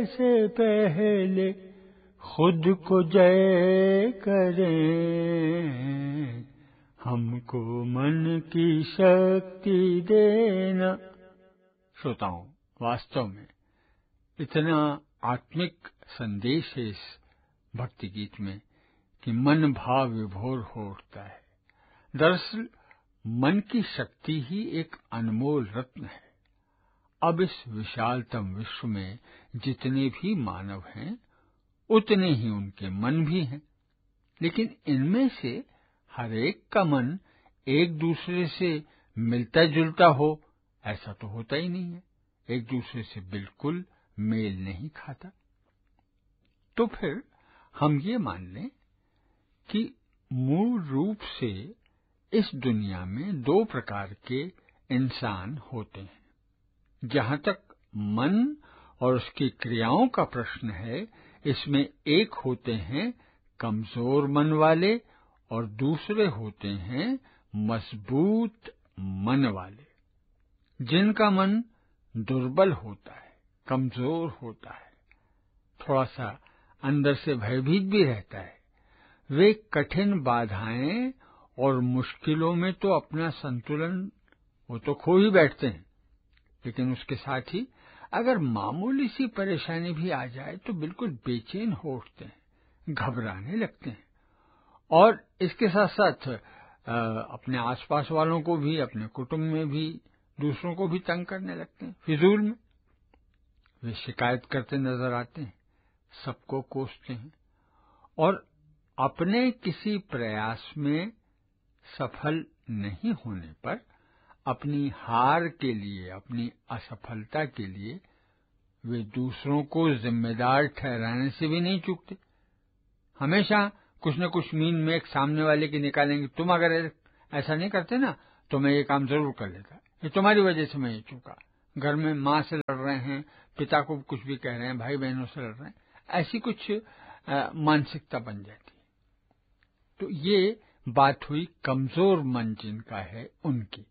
से पहले खुद को जय करें, हमको मन की शक्ति देना। श्रोताओं, वास्तव में इतना आत्मिक संदेश है इस भक्ति गीत में कि मन भाव विभोर हो उठता है। दरअसल मन की शक्ति ही एक अनमोल रत्न है। अब इस विशालतम विश्व में जितने भी मानव हैं, उतने ही उनके मन भी हैं, लेकिन इनमें से हर एक का मन एक दूसरे से मिलता जुलता हो, ऐसा तो होता ही नहीं है। एक दूसरे से बिल्कुल मेल नहीं खाता। तो फिर हम ये मान लें कि मूल रूप से इस दुनिया में दो प्रकार के इंसान होते हैं। जहां तक मन और उसकी क्रियाओं का प्रश्न है, इसमें एक होते हैं कमजोर मन वाले और दूसरे होते हैं मजबूत मन वाले। जिनका मन दुर्बल होता है, कमजोर होता है, थोड़ा सा अंदर से भयभीत भी रहता है, वे कठिन बाधाएं और मुश्किलों में तो अपना संतुलन वो तो खो ही बैठते हैं, लेकिन उसके साथ ही अगर मामूली सी परेशानी भी आ जाए तो बिल्कुल बेचैन हो उठते हैं, घबराने लगते हैं और इसके साथ साथ अपने आसपास वालों को भी, अपने कुटुंब में भी, दूसरों को भी तंग करने लगते हैं। फिजूल में वे शिकायत करते नजर आते हैं, सबको कोसते हैं और अपने किसी प्रयास में सफल नहीं होने पर अपनी हार के लिए, अपनी असफलता के लिए वे दूसरों को जिम्मेदार ठहराने से भी नहीं चूकते। हमेशा कुछ न कुछ मीन में एक सामने वाले की निकालेंगे, तुम अगर ऐसा नहीं करते ना तो मैं ये काम जरूर कर लेता, ये तुम्हारी वजह से मैं ये चूका। घर में माँ से लड़ रहे हैं, पिता को कुछ भी कह रहे हैं, भाई बहनों से लड़ रहे हैं, ऐसी कुछ मानसिकता बन जाती है। तो ये बात हुई कमजोर मन जिनका है उनकी।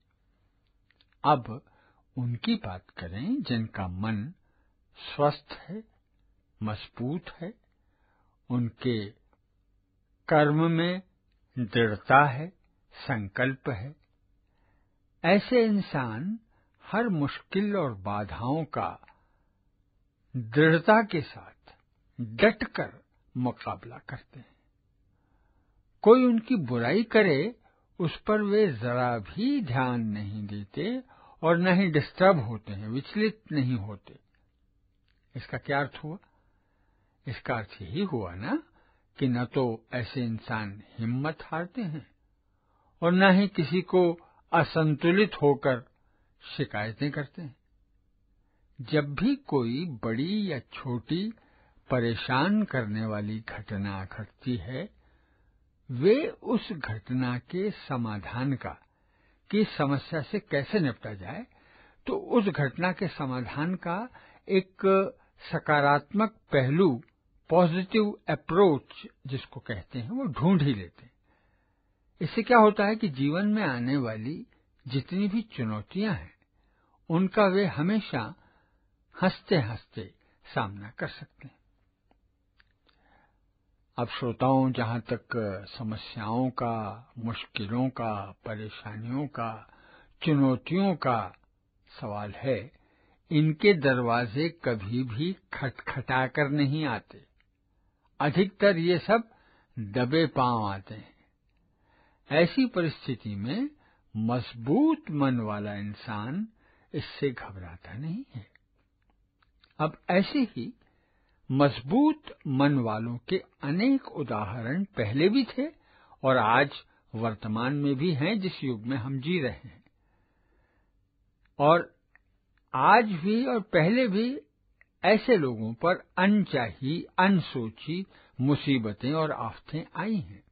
अब उनकी बात करें जिनका मन स्वस्थ है, मजबूत है, उनके कर्म में दृढ़ता है, संकल्प है। ऐसे इंसान हर मुश्किल और बाधाओं का दृढ़ता के साथ डटकर मुकाबला करते हैं। कोई उनकी बुराई करे उस पर वे जरा भी ध्यान नहीं देते और न ही डिस्टर्ब होते हैं, विचलित नहीं होते। इसका क्या अर्थ हुआ? इसका अर्थ यही हुआ ना कि न तो ऐसे इंसान हिम्मत हारते हैं और न ही किसी को असंतुलित होकर शिकायतें करते हैं। जब भी कोई बड़ी या छोटी परेशान करने वाली घटना घटती है, वे उस घटना के समाधान का, कि समस्या से कैसे निपटा जाए, तो उस घटना के समाधान का एक सकारात्मक पहलू, पॉजिटिव अप्रोच जिसको कहते हैं, वो ढूंढ ही लेते हैं। इससे क्या होता है कि जीवन में आने वाली जितनी भी चुनौतियां हैं, उनका वे हमेशा हंसते हंसते सामना कर सकते हैं। अब श्रोताओं, जहां तक समस्याओं का, मुश्किलों का, परेशानियों का, चुनौतियों का सवाल है, इनके दरवाजे कभी भी खटखटा कर नहीं आते। अधिकतर ये सब दबे पांव आते हैं। ऐसी परिस्थिति में मजबूत मन वाला इंसान इससे घबराता नहीं है। अब ऐसे ही मजबूत मन वालों के अनेक उदाहरण पहले भी थे और आज वर्तमान में भी हैं, जिस युग में हम जी रहे हैं। और आज भी और पहले भी ऐसे लोगों पर अनचाही, अनसोची मुसीबतें और आफतें आई हैं।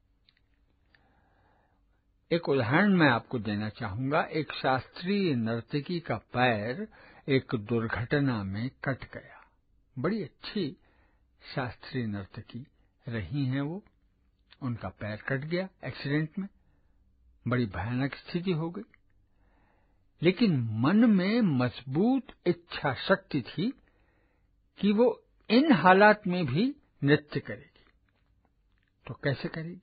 एक उदाहरण मैं आपको देना चाहूंगा। एक शास्त्रीय नर्तकी का पैर एक दुर्घटना में कट गया। बड़ी अच्छी शास्त्रीय नर्तकी रही हैं वो, उनका पैर कट गया एक्सीडेंट में, बड़ी भयानक स्थिति हो गई। लेकिन मन में मजबूत इच्छा शक्ति थी कि वो इन हालात में भी नृत्य करेगी। तो कैसे करेगी?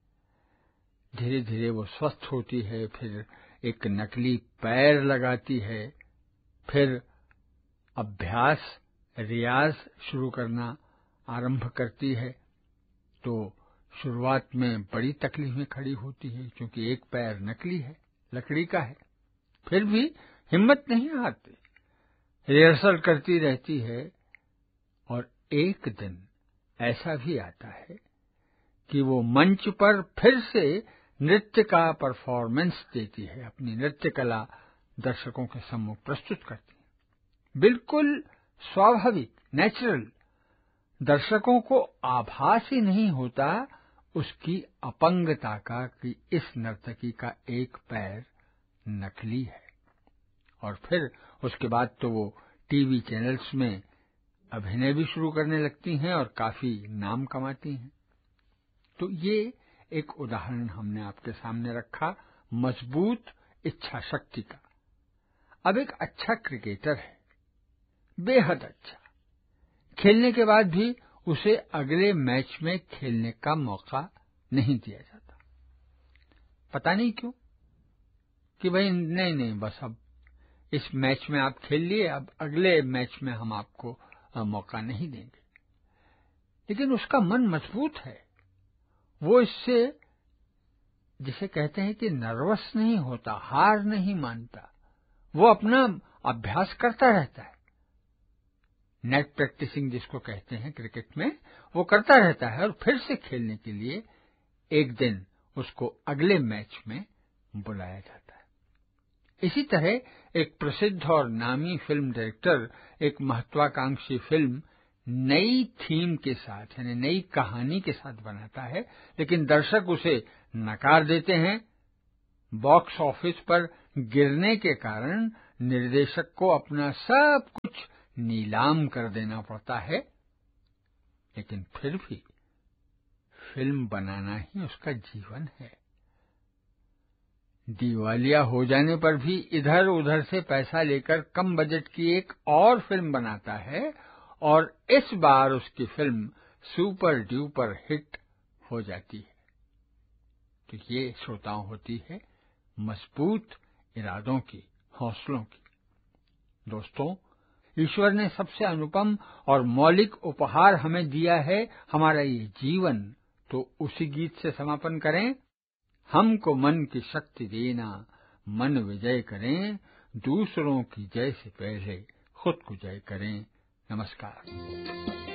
धीरे धीरे वो स्वस्थ होती है, फिर एक नकली पैर लगाती है, फिर अभ्यास रियाज शुरू करना आरंभ करती है। तो शुरुआत में बड़ी तकलीफें खड़ी होती है, क्योंकि एक पैर नकली है, लकड़ी का है। फिर भी हिम्मत नहीं हारती, रिहर्सल करती रहती है। और एक दिन ऐसा भी आता है कि वो मंच पर फिर से नृत्य का परफॉर्मेंस देती है, अपनी नृत्य कला दर्शकों के सम्मुख प्रस्तुत करती है। बिल्कुल स्वाभाविक, नेचुरल। दर्शकों को आभास ही नहीं होता उसकी अपंगता का कि इस नर्तकी का एक पैर नकली है। और फिर उसके बाद तो वो टीवी चैनल्स में अभिनय भी शुरू करने लगती हैं और काफी नाम कमाती हैं। तो ये एक उदाहरण हमने आपके सामने रखा मजबूत इच्छा शक्ति का। अब एक अच्छा क्रिकेटर है, बेहद अच्छा, खेलने के बाद भी उसे अगले मैच में खेलने का मौका नहीं दिया जाता। पता नहीं क्यों, कि भाई नहीं बस अब इस मैच में आप खेल लिए, अब अगले मैच में हम आपको मौका नहीं देंगे। लेकिन उसका मन मजबूत है, वो इससे जिसे कहते हैं कि नर्वस नहीं होता, हार नहीं मानता, वो अपना अभ्यास करता रहता है। नेट प्रैक्टिसिंग जिसको कहते हैं क्रिकेट में, वो करता रहता है और फिर से खेलने के लिए एक दिन उसको अगले मैच में बुलाया जाता है। इसी तरह एक प्रसिद्ध और नामी फिल्म डायरेक्टर एक महत्वाकांक्षी फिल्म नई थीम के साथ, यानी नई कहानी के साथ बनाता है, लेकिन दर्शक उसे नकार देते हैं। बॉक्स ऑफिस पर गिरने के कारण निर्देशक को अपना सब कुछ नीलाम कर देना पड़ता है, लेकिन फिर भी फिल्म बनाना ही उसका जीवन है। दिवालिया हो जाने पर भी इधर उधर से पैसा लेकर कम बजट की एक और फिल्म बनाता है, और इस बार उसकी फिल्म सुपर ड्यूपर हिट हो जाती है। तो ये श्रोताओं होती है मजबूत इरादों की, हौसलों की। दोस्तों, ईश्वर ने सबसे अनुपम और मौलिक उपहार हमें दिया है, हमारा ये जीवन। तो उसी गीत से समापन करें। हमको मन की शक्ति देना, मन विजय करें, दूसरों की जय से पहले खुद को जय करें। नमस्कार।